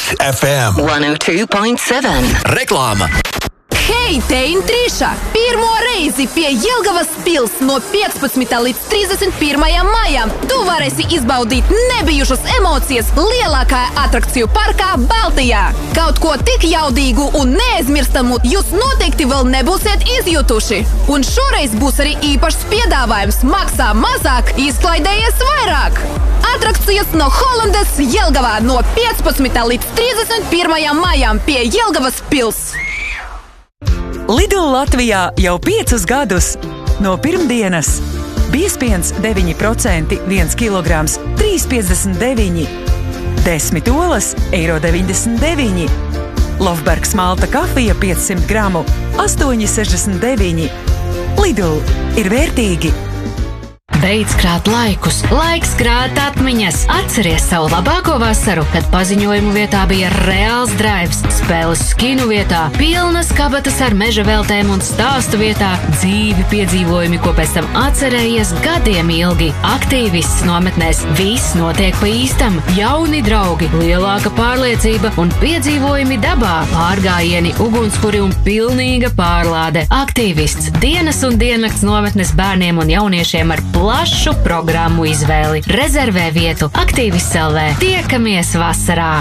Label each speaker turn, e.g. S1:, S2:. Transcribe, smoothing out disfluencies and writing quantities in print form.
S1: Hit FM
S2: 102.7.
S1: Reklāma.
S3: Hei, te Intrīša! Pirmo reizi pie Jelgavas pils no 15. līdz 31. maijam tu varēsi izbaudīt nebijušas emocijas lielākajā atrakciju parkā Baltijā. Kaut ko tik jaudīgu un neaizmirstamu jūs noteikti vēl nebūsiet izjutuši. Un šoreiz būs arī īpašs piedāvājums maksā mazāk, izklaidējies vairāk. Atrakcijas no Holandes Jelgavā no 15. līdz 31. maijam pie Jelgavas pils.
S4: Lidl Latvijā jau 5 gadus. No pirmdienas biezpiens 9%, 1 kilograms 3,59, 10 olas €1,99, Lofbergs malta kafija 500 gramu 8,69. Lidl ir vērtīgi.
S5: Beidz krāt laikus, laiks krāt atmiņas. Atceries savu labāko vasaru, kad paziņojumu vietā bija reāls draivs, spēles skinu vietā, pilnas kabatas ar meža veltēm un stāstu vietā, dzīvi piedzīvojumi, ko pēc tam atcerējies gadiem ilgi. Aktīvists nometnēs, viss notiek pa īstam, jauni draugi, lielāka pārliecība un piedzīvojumi dabā, pārgājieni, ugunskuri un pilnīga pārlāde. Aktīvists - dienas un diennakts nometnes bērniem un jauniešiem ar plašu programmu izvēli. Rezervē vietu Aktīvists LV. Tiekamies vasarā!